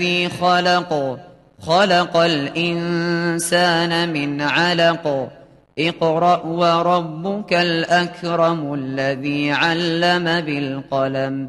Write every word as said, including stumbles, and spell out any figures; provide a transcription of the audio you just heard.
الذي خلق خلق الإنسان من علق اقرأ وربك الأكرم الذي علم بالقلم